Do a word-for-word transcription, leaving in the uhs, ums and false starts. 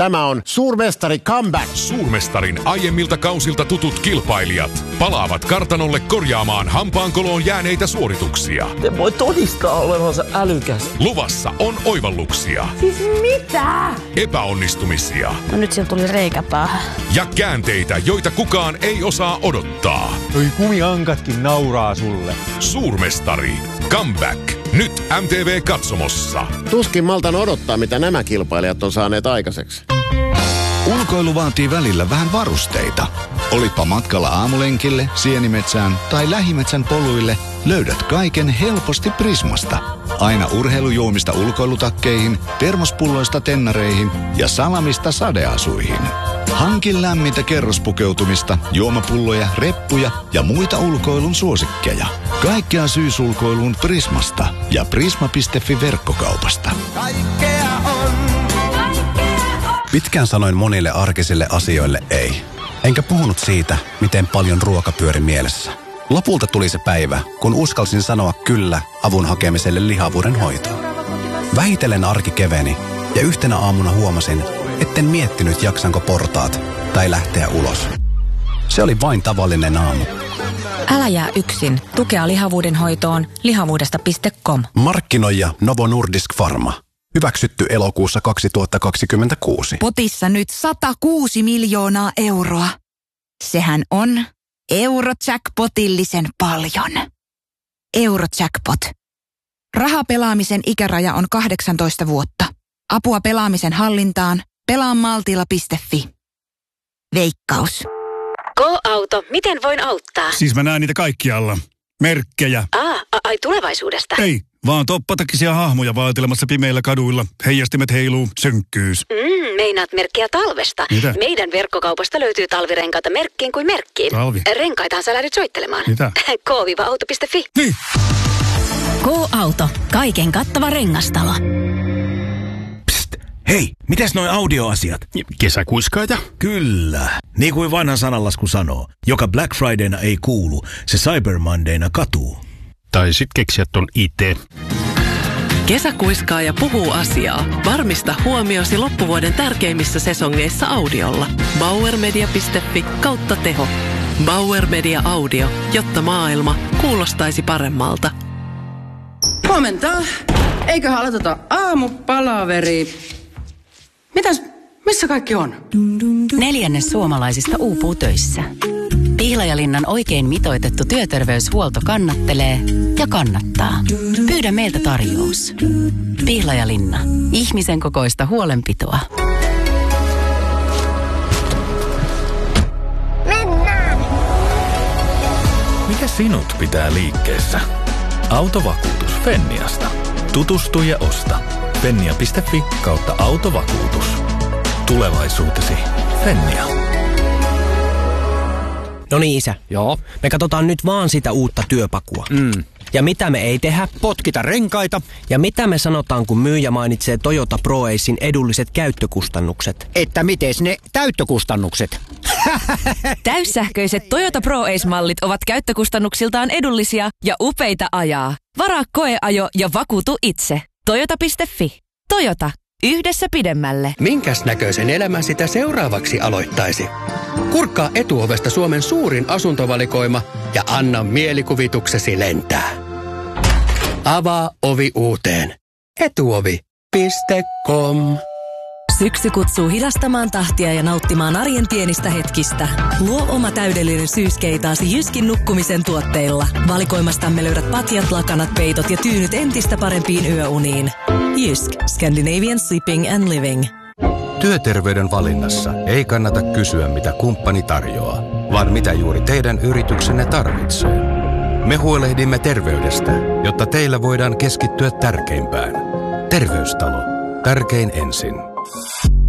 Tämä on Suurmestari Comeback. Suurmestarin aiemmilta kausilta tutut kilpailijat palaavat kartanolle korjaamaan hampaankoloon jääneitä suorituksia. Te voi todistaa olevansa älykäs. Luvassa on oivalluksia. Siis mitä? Epäonnistumisia. No nyt sieltä tuli reikä päähän. Ja käänteitä, joita kukaan ei osaa odottaa. Noi kumiankatkin nauraa sulle. Suurmestari Comeback. Nyt M T V-katsomossa. Tuskin maltan odottaa, mitä nämä kilpailijat on saaneet aikaiseksi. Ulkoilu vaatii välillä vähän varusteita. Olipa matkalla aamulenkille, sienimetsään tai lähimetsän poluille, löydät kaiken helposti Prismasta. Aina urheilujuomista ulkoilutakkeihin, termospulloista tennareihin ja salamista sadeasuihin. Hankin lämmintä kerrospukeutumista, juomapulloja, reppuja ja muita ulkoilun suosikkeja. Kaikkea syysulkoiluun Prismasta ja prisma piste fi verkkokaupasta. Kaikkea on. Pitkään sanoin monille arkisille asioille ei. Enkä puhunut siitä, miten paljon ruoka pyöri mielessä. Lopulta tuli se päivä, kun uskalsin sanoa kyllä avun hakemiselle lihavuuden hoitoon. Vähitellen arki keveni ja yhtenä aamuna huomasin, etten miettinyt jaksanko portaat tai lähteä ulos. Se oli vain tavallinen aamu. Älä jää yksin. Tukea lihavuuden hoitoon lihavuudesta piste com. Markkinoija Novo Nordisk Pharma. Hyväksytty elokuussa kaksituhattakaksikymmentäkuusi. Potissa nyt sata kuusi miljoonaa euroa. Sehän on Eurojackpotillisen paljon. Eurojackpot. Rahapelaamisen ikäraja on kahdeksantoista vuotta. Apua pelaamisen hallintaan. pelaa maltilla piste fi. Veikkaus. Go-auto, miten voin auttaa? Siis mä näen niitä kaikkialla. Merkkejä. Aa, ai tulevaisuudesta. Ei, vaan toppatakisia hahmoja vaeltelemassa pimeillä kaduilla. Heijastimet heiluu, synkkyys. Mm, meinaat merkkiä talvesta. Mitä? Meidän verkkokaupasta löytyy talvirenkaita merkkiin kuin merkkiin. Talvi? Renkaitahan sä lähdet soittelemaan. Mitä? K auto piste fi. Niin. Go-auto, kaiken kattava rengastalo. Psst, hei, mitäs noi audioasiat? Kesäkuiskaaja? Kyllä, niin kuin vanha sananlasku sanoo. Joka Black Fridayna ei kuulu, se Cyber Mondayna katuu. Tai sit keksiä ton itse. Kesäkuiskaaja puhuu asiaa. Varmista huomiosi loppuvuoden tärkeimmissä sesongeissa audiolla. bauermedia piste fi kautta teho. Bauer Media Audio, jotta maailma kuulostaisi paremmalta. Huomenta. Eiköhän aloiteta aamupalaveri. Mitäs, missä kaikki on? Neljännes suomalaisista uupuu töissä. Pihlajalinnan oikein mitoitettu työterveyshuolto kannattelee ja kannattaa. Pyydä meiltä tarjous. Pihlajalinna. Ihmisen kokoista huolenpitoa. Mennään! Mikä sinut pitää liikkeessä? Autovakuutus Fenniasta. Tutustu ja osta. Fennia piste fi kautta autovakuutus. Tulevaisuutesi. Fennia. No niin, isä. Joo. Me katsotaan nyt vaan sitä uutta työpakua. Mm. Ja mitä me ei tehdä? Potkita renkaita. Ja mitä me sanotaan, kun myyjä mainitsee Toyota ProAcein edulliset käyttökustannukset? Että mites ne täyttökustannukset? Täyssähköiset Toyota ProAce-mallit ovat käyttökustannuksiltaan edullisia ja upeita ajaa. Varaa koeajo ja vakuutu itse. Toyota piste fi. Toyota. Yhdessä pidemmälle. Minkäs näköisen elämän sitä seuraavaksi aloittaisi? Kurkkaa Etuovesta Suomen suurin asuntovalikoima ja anna mielikuvituksesi lentää. Avaa ovi uuteen. etuovi piste com. Syksy kutsuu hidastamaan tahtia ja nauttimaan arjen pienistä hetkistä. Luo oma täydellinen syyskeitaasi Jyskin nukkumisen tuotteilla. Valikoimastamme löydät patjat, lakanat, peitot ja tyynyt entistä parempiin yöuniin. Jysk. Scandinavian Sleeping and Living. Työterveyden valinnassa ei kannata kysyä, mitä kumppani tarjoaa, vaan mitä juuri teidän yrityksenne tarvitsee. Me huolehdimme terveydestä, jotta teillä voidaan keskittyä tärkeimpään. Terveystalo. Tärkein ensin.